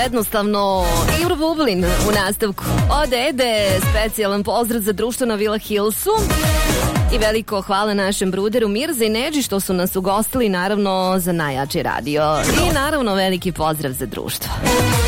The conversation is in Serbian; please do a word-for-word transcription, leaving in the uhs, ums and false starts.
jednostavno. Igor Bublin u nastavku. Od Ede, specijalan pozdrav za društvo na Villa Hillsu. I veliko hvala našem bruderu Mirza i Neđi što su nas ugostili, naravno za najjači radio. I naravno veliki pozdrav za društvo.